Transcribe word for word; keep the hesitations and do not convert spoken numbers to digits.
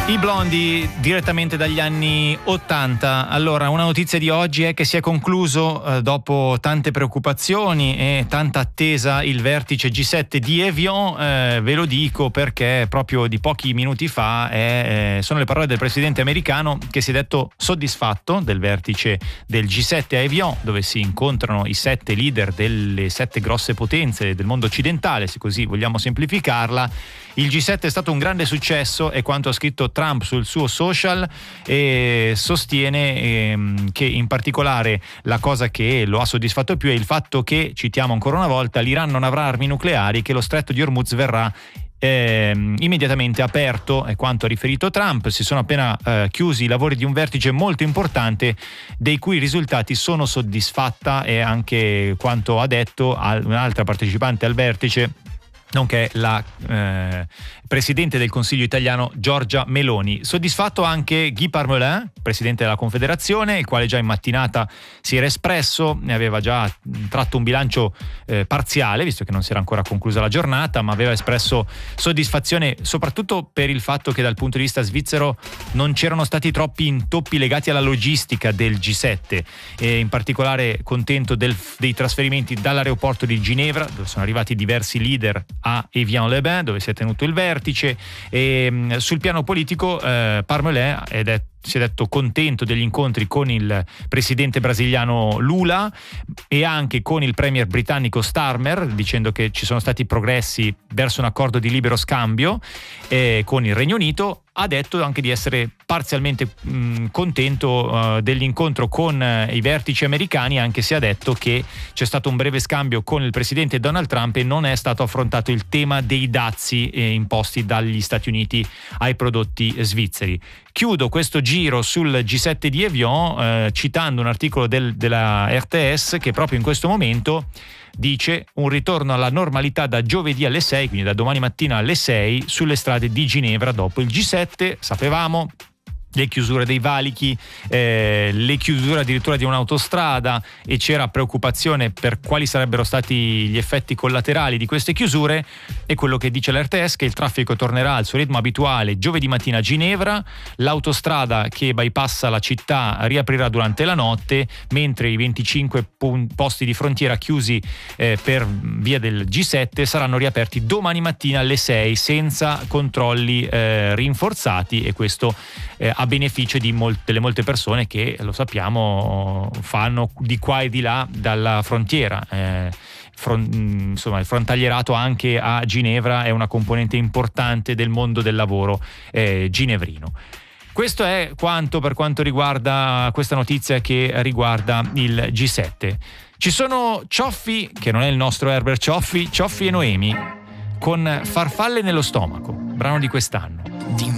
I Blondie direttamente dagli anni ottanta. Allora, una notizia di oggi è che si è concluso eh, dopo tante preoccupazioni e tanta attesa il vertice G sette di Evian. Eh, ve lo dico perché proprio di pochi minuti fa è, eh, sono le parole del presidente americano che si è detto soddisfatto del vertice del G sette a Evian, dove si incontrano i sette leader delle sette grosse potenze del mondo occidentale, se così vogliamo semplificarla. Il G sette è stato un grande successo, è quanto ha scritto Trump sul suo social, e sostiene ehm, che in particolare la cosa che lo ha soddisfatto più è il fatto che, citiamo ancora una volta, l'Iran non avrà armi nucleari, che lo stretto di Hormuz verrà Eh, immediatamente aperto, è quanto ha riferito Trump. Si sono appena eh, chiusi i lavori di un vertice molto importante, dei cui risultati sono soddisfatta, e anche quanto ha detto un'altra partecipante al vertice, nonché la eh, presidente del Consiglio italiano Giorgia Meloni. Soddisfatto anche Guy Parmelin, presidente della Confederazione, il quale già in mattinata si era espresso, ne aveva già tratto un bilancio eh, parziale, visto che non si era ancora conclusa la giornata, ma aveva espresso soddisfazione soprattutto per il fatto che dal punto di vista svizzero non c'erano stati troppi intoppi legati alla logistica del G sette, e in particolare contento del, dei trasferimenti dall'aeroporto di Ginevra, dove sono arrivati diversi leader, a Evian-les-Bains, dove si è tenuto il vertice. E mh, sul piano politico eh, Parmelin ed è si è detto contento degli incontri con il presidente brasiliano Lula e anche con il premier britannico Starmer, dicendo che ci sono stati progressi verso un accordo di libero scambio eh, con il Regno Unito. Ha detto anche di essere parzialmente mh, contento uh, dell'incontro con uh, i vertici americani, anche se ha detto che c'è stato un breve scambio con il presidente Donald Trump e non è stato affrontato il tema dei dazi eh, imposti dagli Stati Uniti ai prodotti svizzeri. Chiudo questo giro sul G sette di Evian eh, citando un articolo del, della R T S che proprio in questo momento dice: un ritorno alla normalità da giovedì alle sei, quindi da domani mattina alle sei, sulle strade di Ginevra dopo il G sette. Sapevamo le chiusure dei valichi, eh, le chiusure addirittura di un'autostrada, e c'era preoccupazione per quali sarebbero stati gli effetti collaterali di queste chiusure. E quello che dice l'R T S che il traffico tornerà al suo ritmo abituale giovedì mattina a Ginevra, l'autostrada che bypassa la città riaprirà durante la notte, mentre i venticinque pun- posti di frontiera chiusi eh, per via del G sette saranno riaperti domani mattina alle sei senza controlli eh, rinforzati, e questo eh, a beneficio di molte, delle molte persone che, lo sappiamo, fanno di qua e di là dalla frontiera. Eh, front, insomma, il frontalierato anche a Ginevra è una componente importante del mondo del lavoro eh, ginevrino. Questo è quanto per quanto riguarda questa notizia che riguarda il G sette. Ci sono Cioffi, che non è il nostro Herbert Cioffi, Cioffi e Noemi con Farfalle nello stomaco, brano di quest'anno.